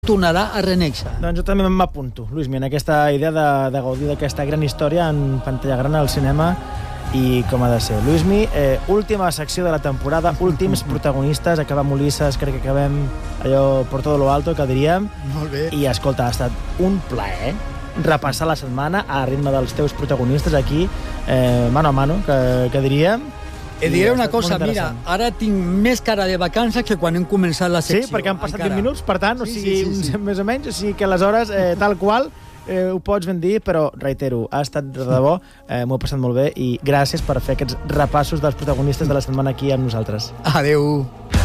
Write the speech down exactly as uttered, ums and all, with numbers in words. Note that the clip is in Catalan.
tornarà a Renexa. Doncs jo també m'apunto, Luismi, en aquesta idea de, de gaudir d'aquesta gran història en pantalla gran al cinema i com ha de ser. Luismi, eh, última secció de la temporada, últims protagonistes, acabem Ulisses, crec que acabem allò por todo lo alto, que diríem. Molt bé. I escolta, ha estat un plaer repassar la setmana a ritme dels teus protagonistes aquí, eh, mano a mano, que, que diríem. Et diré una cosa, mira, ara tinc més cara de vacances que quan hem començat la secció. Sí, perquè han passat encara. vint minuts, per tant, o Sí, sigui, sí, sí, sí. uns, més o menys, o sigui que aleshores, eh, tal qual, eh, ho pots ben dir, però reitero, ha estat de debò, eh, m'ho he passat molt bé i gràcies per fer aquests repassos dels protagonistes de la setmana aquí amb nosaltres. Adéu.